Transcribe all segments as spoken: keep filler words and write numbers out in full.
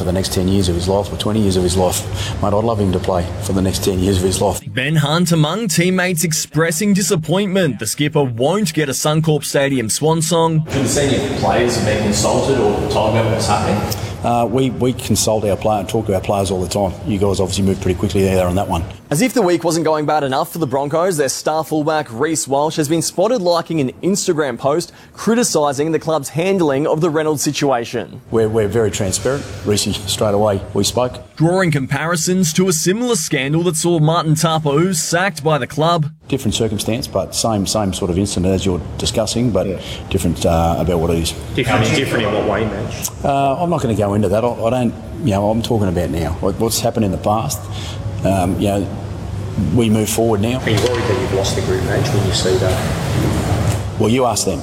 for the next ten years of his life or twenty years of his life. Mate, I'd love him to play for the next ten years of his life. Ben Hunt among teammates expressing disappointment. The skipper won't get a Suncorp Stadium swan song. Do the senior players have been consulted or told about what's happening? Uh, we, we consult our player and talk to our players all the time. You guys obviously moved pretty quickly there on that one. As if the week wasn't going bad enough for the Broncos, their star fullback Reece Walsh has been spotted liking an Instagram post criticising the club's handling of the Reynolds situation. We're, we're very transparent. Reece, straight away, we spoke. Drawing comparisons to a similar scandal that saw Martin Tapu sacked by the club. Different circumstance, but same same sort of incident as you're discussing, but yeah. different uh, about what it is. Different, different in what way, Mitch? Uh, I'm not going to go into that. I, I don't, you know, I'm talking about now. What's happened in the past, um, you know, we move forward now. Are you worried that you've lost the group, Mitch, when you see that? Well, you ask them.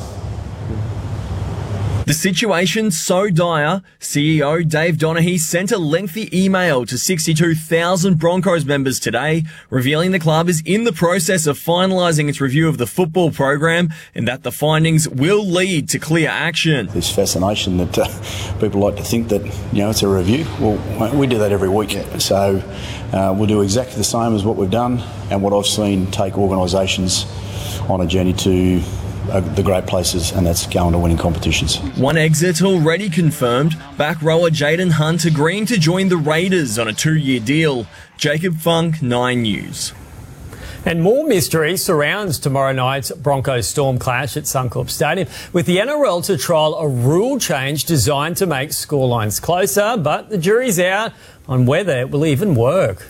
The situation so dire, C E O Dave Donaghy sent a lengthy email to sixty-two thousand Broncos members today, revealing the club is in the process of finalising its review of the football program and that the findings will lead to clear action. This fascination that uh, people like to think that, you know, it's a review. Well, we do that every week. So uh, we'll do exactly the same as what we've done and what I've seen take organisations on a journey to Uh, the great places, and that's going to winning competitions. One exit already confirmed, back rower Jaden Hunt agreeing to join the Raiders on a two-year deal. Jacob Funk, Nine News. And more mystery surrounds tomorrow night's Broncos Storm clash at Suncorp Stadium, with the N R L to trial a rule change designed to make scorelines closer, but the jury's out on whether it will even work.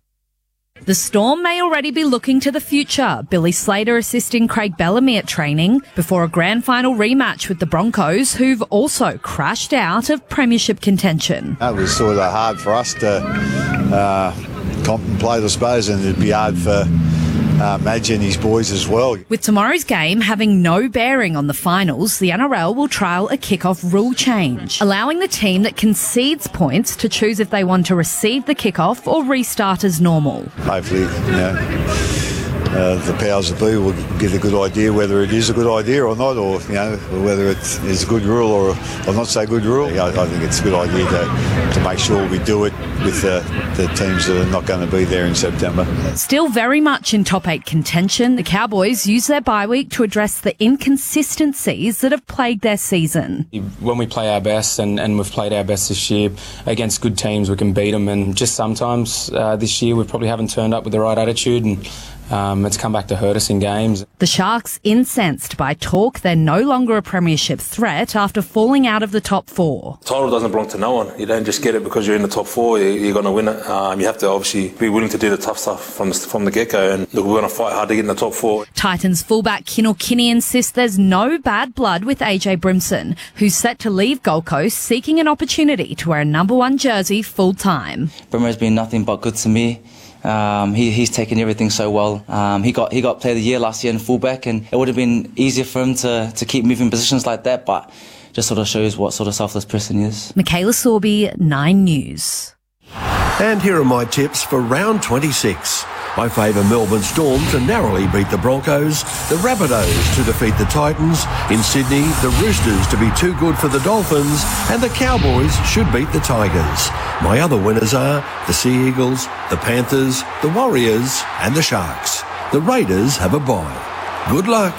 The Storm may already be looking to the future, Billy Slater assisting Craig Bellamy at training before a grand final rematch with the Broncos, who've also crashed out of premiership contention. It was sort of hard for us to uh, contemplate, I suppose, and it'd be hard for uh, Madge and his boys as well. With tomorrow's game having no bearing on the finals, the N R L will trial a kick-off rule change, allowing the team that concedes points to choose if they want to receive the kick-off or restart as normal. Hopefully, you know, uh, the powers that be will get a good idea whether it is a good idea or not, or, you know, whether it is a good rule or, or not so good rule. I, I think it's a good idea to, to make sure we do it with uh, the teams that are not going to be there in September. Still very much in top eight contention, the Cowboys use their bye week to address the inconsistencies that have plagued their season. When we play our best, and, and we've played our best this year against good teams, we can beat them, and just sometimes uh, this year we probably haven't turned up with the right attitude, and Um, it's come back to hurt us in games. The Sharks incensed by talk they're no longer a premiership threat after falling out of the top four. The title doesn't belong to no one. You don't just get it because you're in the top four. You're going to win it. Um, you have to obviously be willing to do the tough stuff from the, from the get-go, and look, we're going to fight hard to get in the top four. Titans fullback Kinnell Kinney insists there's no bad blood with A J Brimson, who's set to leave Gold Coast seeking an opportunity to wear a number one jersey full-time. Brimmer's been nothing but good to me. Um, he, he's taken everything so well. Um, he got he got Player of the Year last year in fullback, and it would have been easier for him to, to keep moving positions like that, but just sort of shows what sort of selfless person he is. Michaela Sorby, Nine News. And here are my tips for round twenty-six. I favour Melbourne Storm to narrowly beat the Broncos, the Rabbitohs to defeat the Titans, in Sydney the Roosters to be too good for the Dolphins, and the Cowboys should beat the Tigers. My other winners are the Sea Eagles, the Panthers, the Warriors and the Sharks. The Raiders have a bye. Good luck.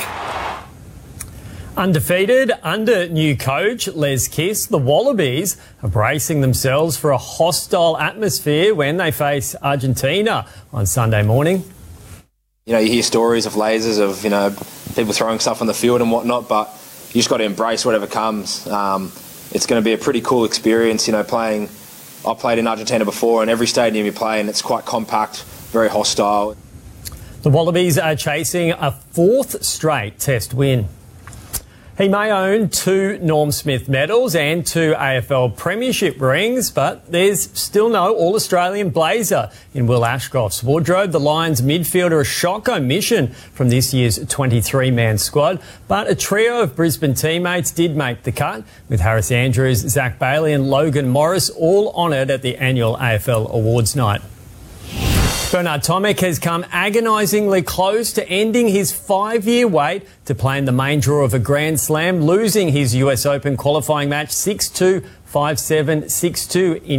Undefeated under new coach Les Kiss, the Wallabies are bracing themselves for a hostile atmosphere when they face Argentina on Sunday morning. You know, you hear stories of lasers, of, you know, people throwing stuff on the field and whatnot, but you just got to embrace whatever comes. Um, it's going to be a pretty cool experience, you know, playing. I've played in Argentina before, and every stadium you play in, it's quite compact, very hostile. The Wallabies are chasing a fourth straight Test win. He may own two Norm Smith medals and two A F L premiership rings, but there's still no All-Australian blazer in Will Ashcroft's wardrobe. The Lions midfielder, a shock omission from this year's twenty-three man squad, but a trio of Brisbane teammates did make the cut, with Harris Andrews, Zach Bailey and Logan Morris all honoured at the annual A F L Awards night. Bernard Tomic has come agonisingly close to ending his five-year wait to play in the main draw of a Grand Slam, losing his U S Open qualifying match six two, five seven, six two in